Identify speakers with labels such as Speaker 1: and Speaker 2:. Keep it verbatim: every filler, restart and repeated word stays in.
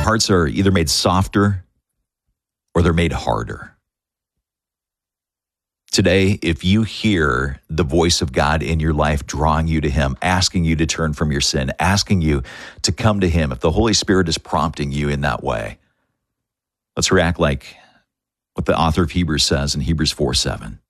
Speaker 1: hearts are either made softer or they're made harder. Today, if you hear the voice of God in your life drawing you to him, asking you to turn from your sin, asking you to come to him, if the Holy Spirit is prompting you in that way, let's react like what the author of Hebrews says in Hebrews four seven.